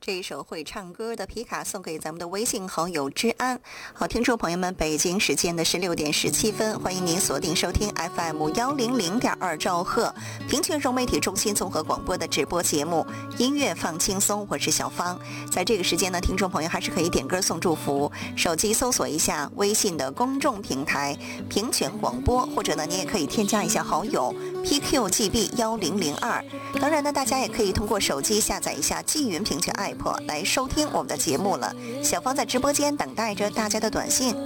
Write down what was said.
这一首会唱歌的皮卡送给咱们的微信好友之安。好，听众朋友们，北京时间的16点17分，欢迎您锁定收听 FM100.2兆赫平泉融媒体中心综合广播的直播节目音乐放轻松，我是小芳。在这个时间呢，听众朋友还是可以点歌送祝福，手机搜索一下微信的公众平台平泉广播，或者呢你也可以添加一下好友 PQGB1002。当然呢，大家也可以通过手机下载一下纪云平泉 app 来收听我们的节目了。小芳在直播间等待着大家的短信。